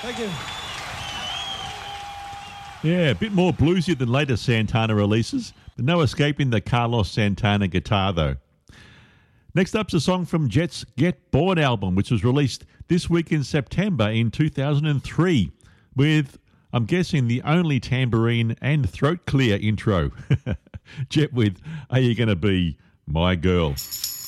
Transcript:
Thank you. Yeah, a bit more bluesy than later Santana releases, but no escaping the Carlos Santana guitar, though. Next up's a song from Jet's Get Bored album, which was released this week in September in 2003, with, I'm guessing, the only tambourine and throat clear intro. Jet with Are You Gonna Be My Girl?